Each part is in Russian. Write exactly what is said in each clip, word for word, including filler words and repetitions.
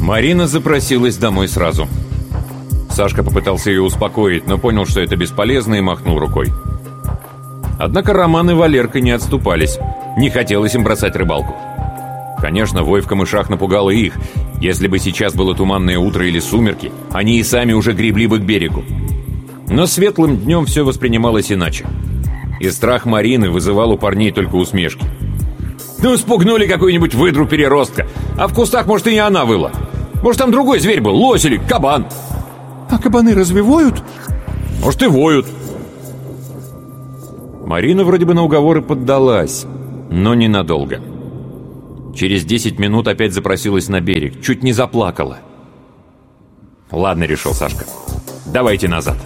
Марина запросилась домой сразу. Сашка попытался ее успокоить, но понял, что это бесполезно, и махнул рукой. Однако Роман и Валерка не отступались. Не хотелось им бросать рыбалку. Конечно, вой в камышах напугал и их. Если бы сейчас было туманное утро или сумерки, они и сами уже гребли бы к берегу. Но светлым днем все воспринималось иначе. И страх Марины вызывал у парней только усмешки. «Ну, спугнули какую-нибудь выдру переростка, а в кустах, может, и не она выла. Может, там другой зверь был, лось или кабан». «А кабаны разве воют?» «Может, и воют». Марина вроде бы на уговоры поддалась, но ненадолго. Через десять минут опять запросилась на берег, чуть не заплакала. «Ладно», — решил Сашка, — «давайте назад».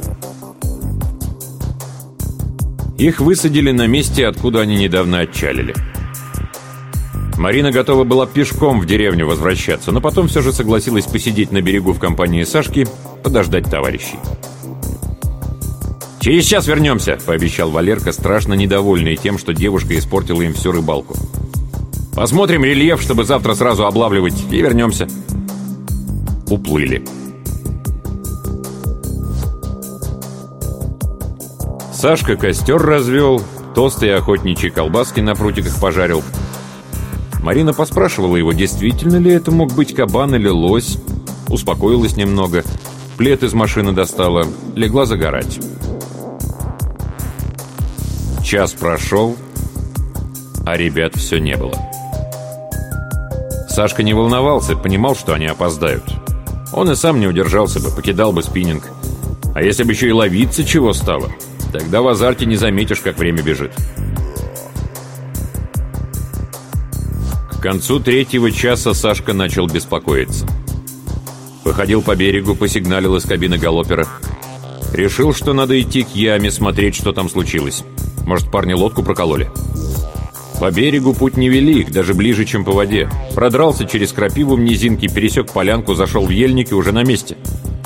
Их высадили на месте, откуда они недавно отчалили. Марина готова была пешком в деревню возвращаться, но потом все же согласилась посидеть на берегу в компании Сашки, подождать товарищей. «Через час вернемся», — пообещал Валерка, страшно недовольный тем, что девушка испортила им всю рыбалку. «Посмотрим рельеф, чтобы завтра сразу облавливать, и вернемся». Уплыли. Сашка костер развел, толстые охотничьи колбаски на прутиках пожарил. Марина поспрашивала его, действительно ли это мог быть кабан или лось. Успокоилась немного, плед из машины достала, легла загорать. Час прошел, а ребят все не было. Сашка не волновался, понимал, что они опоздают. Он и сам не удержался бы, покидал бы спиннинг. А если бы еще и ловиться чего стало, тогда в азарте не заметишь, как время бежит. К концу третьего часа Сашка начал беспокоиться. Походил по берегу, посигналил из кабины галопера. Решил, что надо идти к яме, смотреть, что там случилось. Может, парни лодку прокололи. По берегу путь не вели их, даже ближе, чем по воде. Продрался через крапиву в низинке, пересек полянку, зашел в ельники, уже на месте.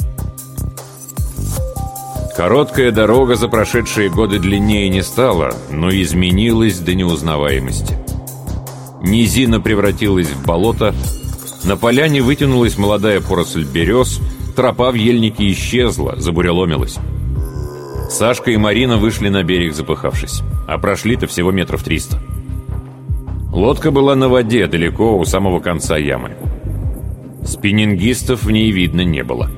Короткая дорога за прошедшие годы длиннее не стала, но изменилась до неузнаваемости. Низина превратилась в болото, на поляне вытянулась молодая поросль берез, тропа в ельнике исчезла, забуреломилась. Сашка и Марина вышли на берег, запыхавшись, а прошли-то всего метров триста. Лодка была на воде, далеко у самого конца ямы. Спиннингистов в ней видно не было.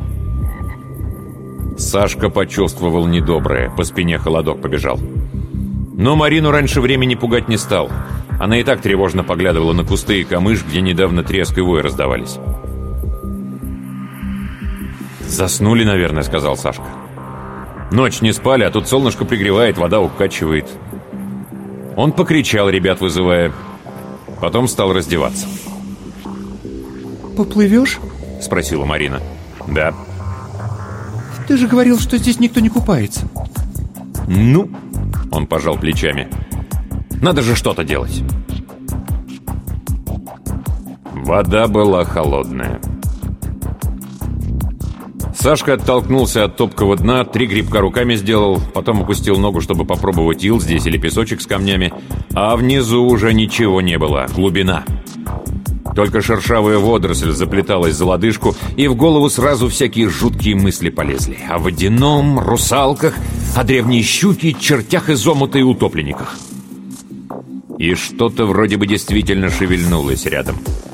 Сашка почувствовал недоброе, по спине холодок побежал. Но Марину раньше времени пугать не стал. Она и так тревожно поглядывала на кусты и камыш, где недавно треск и вой раздавались. «Заснули, наверное», — сказал Сашка. «Ночь не спали, а тут солнышко пригревает, вода укачивает». Он покричал, ребят вызывая. Потом стал раздеваться. «Поплывешь?» — спросила Марина. «Да». «Ты же говорил, что здесь никто не купается». «Ну?» — он пожал плечами. «Надо же что-то делать». Вода была холодная. Сашка оттолкнулся от топкого дна, три грибка руками сделал, потом опустил ногу, чтобы попробовать ил здесь или песочек с камнями, а внизу уже ничего не было, глубина. Только шершавая водоросль заплеталась за лодыжку, и в голову сразу всякие жуткие мысли полезли. О водяном, русалках, о древней щуке, чертях из омута и утопленниках. И что-то вроде бы действительно шевельнулось рядом.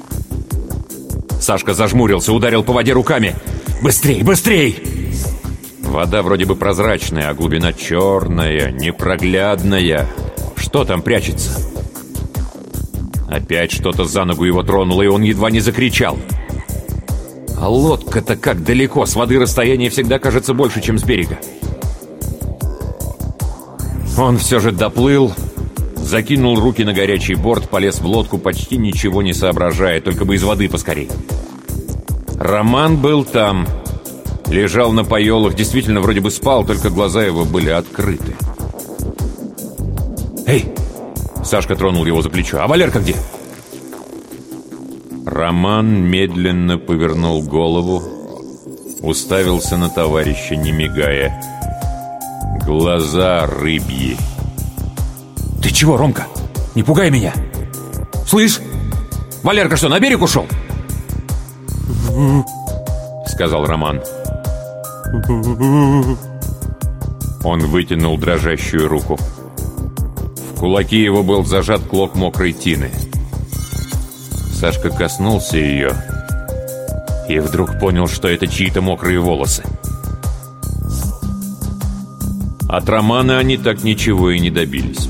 Сашка зажмурился, ударил по воде руками. «Быстрей, быстрей!» Вода вроде бы прозрачная, а глубина черная, непроглядная. Что там прячется? Опять что-то за ногу его тронуло, и он едва не закричал. А лодка-то как далеко, с воды расстояние всегда кажется больше, чем с берега. Он все же доплыл, закинул руки на горячий борт, полез в лодку, почти ничего не соображая, только бы из воды поскорей. Роман был там, лежал на поелах, действительно вроде бы спал, только глаза его были открыты. «Эй!» — Сашка тронул его за плечо. «А Валерка где?» Роман медленно повернул голову, уставился на товарища, не мигая. Глаза рыбьи. «Ты чего, Ромка? Не пугай меня! Слышь, Валерка что, на берег ушел?» — сказал Роман. Он вытянул дрожащую руку. В кулаке его был зажат клок мокрой тины. Сашка коснулся ее и вдруг понял, что это чьи-то мокрые волосы. От Романа они так ничего и не добились.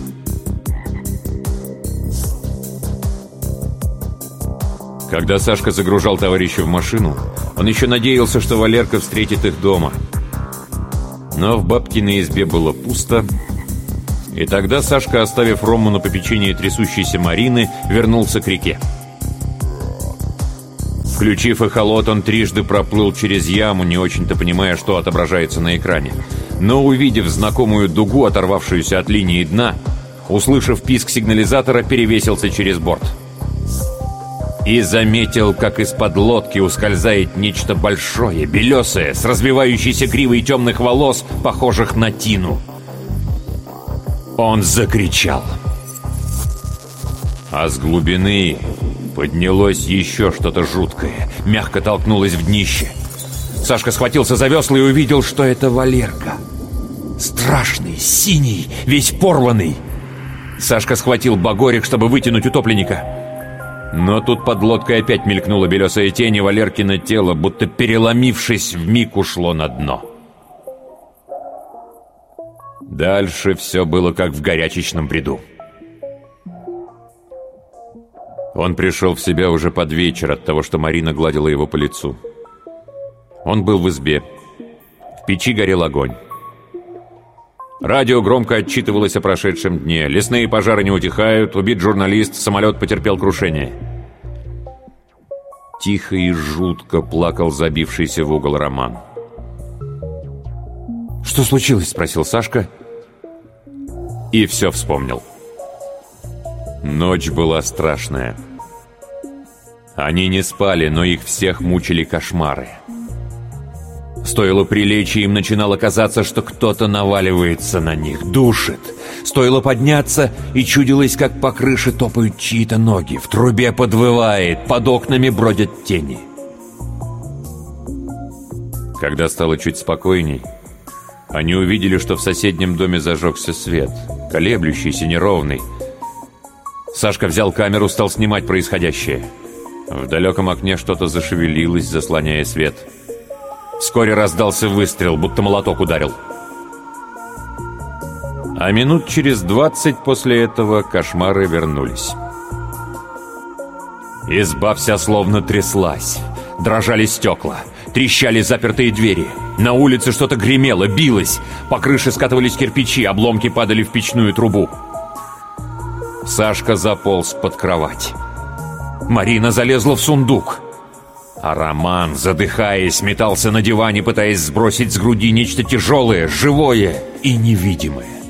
Когда Сашка загружал товарища в машину, он еще надеялся, что Валерка встретит их дома. Но в бабкиной избе было пусто, и тогда Сашка, оставив Рому на попечении трясущейся Марины, вернулся к реке. Включив эхолот, он трижды проплыл через яму, не очень-то понимая, что отображается на экране. Но, увидев знакомую дугу, оторвавшуюся от линии дна, услышав писк сигнализатора, перевесился через борт. И заметил, как из-под лодки ускользает нечто большое, белесое, с развивающейся гривой темных волос, похожих на тину. Он закричал. А с глубины поднялось еще что-то жуткое, мягко толкнулось в днище. Сашка схватился за весла и увидел, что это Валерка. Страшный, синий, весь порванный. Сашка схватил багорик, чтобы вытянуть утопленника. Но тут под лодкой опять мелькнула белесая тень, и Валеркино тело, будто переломившись, вмиг ушло на дно. Дальше все было как в горячечном бреду. Он пришел в себя уже под вечер от того, что Марина гладила его по лицу. Он был в избе. В печи горел огонь. Радио громко отчитывалось о прошедшем дне. Лесные пожары не утихают, убит журналист, самолет потерпел крушение. Тихо и жутко плакал забившийся в угол Роман. «Что случилось?» — спросил Сашка. И все вспомнил. Ночь была страшная. Они не спали, но их всех мучили кошмары. Стоило прилечь, и им начинало казаться, что кто-то наваливается на них, душит. Стоило подняться, и чудилось, как по крыше топают чьи-то ноги, в трубе подвывает, под окнами бродят тени. Когда стало чуть спокойней, они увидели, что в соседнем доме зажегся свет, колеблющийся, неровный. Сашка взял камеру, стал снимать происходящее. В далеком окне что-то зашевелилось, заслоняя свет. Вскоре раздался выстрел, будто молоток ударил. А минут через двадцать после этого кошмары вернулись. Изба вся словно тряслась. Дрожали стекла, трещали запертые двери. На улице что-то гремело, билось. По крыше скатывались кирпичи, обломки падали в печную трубу. Сашка заполз под кровать. Марина залезла в сундук. А Роман, задыхаясь, метался на диване, пытаясь сбросить с груди нечто тяжелое, живое и невидимое.